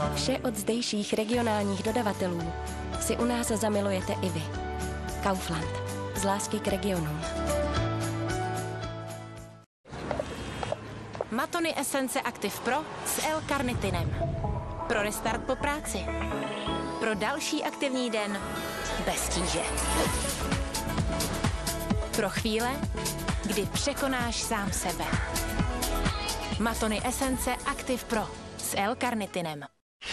Vše od zdejších regionálních dodavatelů si u nás zamilujete i vy. Kaufland. Z lásky k regionům. Matony Esence Active Pro s L-karnitinem. Pro restart po práci. Pro další aktivní den bez tíže. Pro chvíle, kdy překonáš sám sebe. Matony Esence Active Pro s L-karnitinem.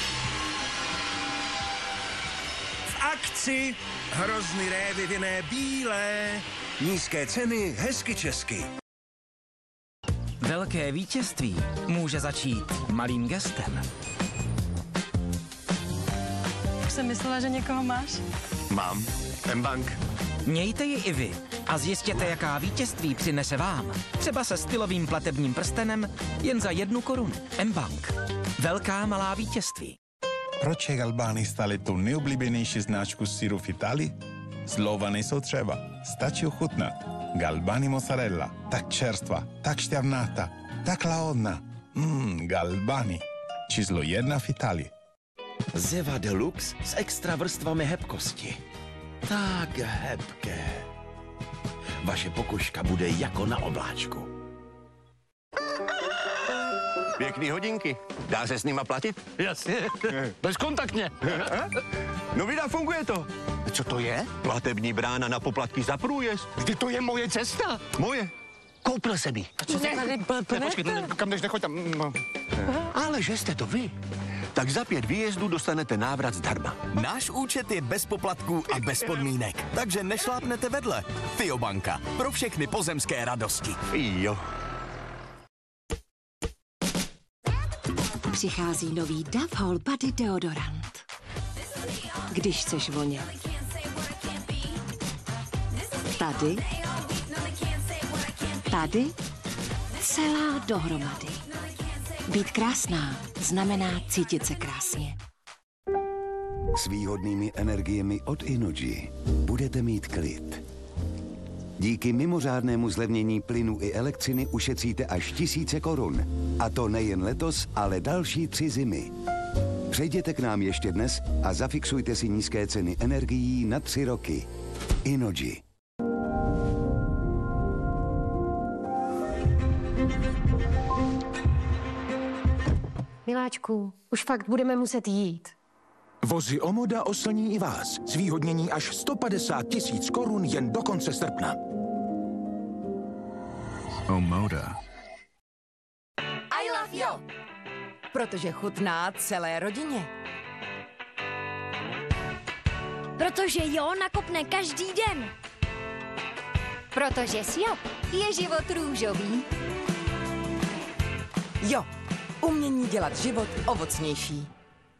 V akci hrozný révy vinné bílé. Nízké ceny, hezky česky. Velké vítězství může začít malým gestem. Už jsem myslela, že někoho máš. Mám. mBank. Mějte ji i vy a zjistěte, jaká vítězství přinese vám. Třeba se stylovým platebním prstenem jen za 1 korunu. mBank. Velká malá vítězství. Proč je Galbani stále tu nejoblíbenější značku syru v Itálii? Slova nejsou třeba, stačí ochutnat. Galbani mozzarella, tak čerstvá, tak šťavnatá, tak lahodná. Galbani, číslo 1 v Itálii. Zeva Deluxe s extra vrstvami hebkosti. Tak hebké. Vaše pokožka bude jako na obláčku. Pěkný hodinky. Dá se s nima platit? Jasně, bezkontaktně. No vida, funguje to. Co to je? Platební brána na poplatky za průjezd. Vždyť to je moje cesta. Moje. Koupil jsem ji. Co se tady Počkej, kam jdeš, nechoď tam. Ale že jste to vy, tak za 5 výjezdů dostanete návrat zdarma. Náš účet je bez poplatků a bez podmínek, takže nešlápnete vedle. Fiobanka. Pro všechny pozemské radosti. Jo. Přichází nový Dove Whole Body deodorant. Když chceš vonět. Tady. Tady. Celá dohromady. Být krásná znamená cítit se krásně. S výhodnými energiemi od Innogy budete mít klid. Díky mimořádnému zlevnění plynu i elektřiny ušetříte až 1000 korun. A to nejen letos, ale další 3 zimy. Přejděte k nám ještě dnes a zafixujte si nízké ceny energií na 3 roky. Innogy. Miláčku, už fakt budeme muset jít. Vozy Omoda oslní i vás. Zvýhodnění až 150 000 korun jen do konce srpna. Omoda. I love you. Protože chutná celé rodině. Protože jo nakopne každý den. Protože s jo je život růžový. Jo, umění dělat život ovocnější.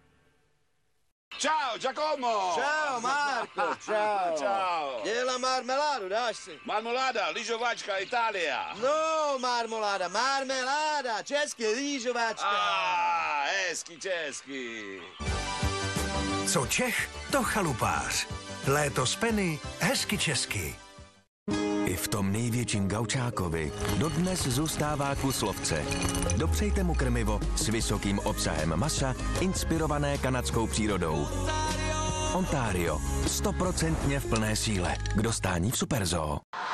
Ciao, Giacomo! Ciao, Marco! Ciao! Ciao! Della marmelada, dáš si? Marmoláda, lyžovačka, Itália. No, marmelada, český lyžovačka. Hezky, česky. Co Čech, to chalupář. Léto z Penny, hezky česky. I v tom největším gaučákovi dodnes zůstává kus lovce. Dopřejte mu krmivo s vysokým obsahem masa, inspirované kanadskou přírodou. Ontario. 100% v plné síle. K dostání v Superzoo.